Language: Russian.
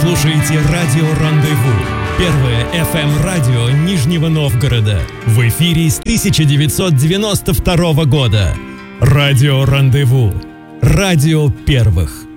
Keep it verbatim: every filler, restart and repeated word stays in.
слушаете радио «Рандеву», первое эф эм-радио Нижнего Новгорода. В эфире с тысяча девятьсот девяносто второго года. Радио «Рандеву». Радио первых.